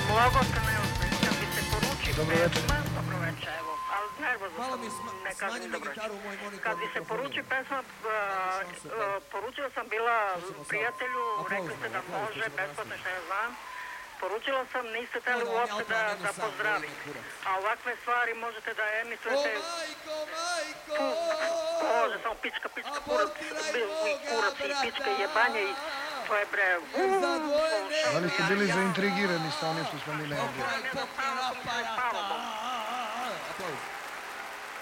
Mogo sam, evo, kad bi se poruči Dobro večer. pesma, dobro večer, evo, ali nervozno Malo sam, mi ne kažem smanji mi dobro gitaru večer. u moj monitor. Kad bi se poruči pesma, poručila sam bila prijatelju, rekli ste da može, besplatno što ja znam. Poručila sam, niste teli uopšte da pozdravite. A ovakve stvari možete da emitujete... O majko, majko! Može, samo pička, kurac i pička i jebanje i to je bre... Da li ste bili zaintrigirani sa onim što smo mi najavljali? Pokraj aparata! Aplauz.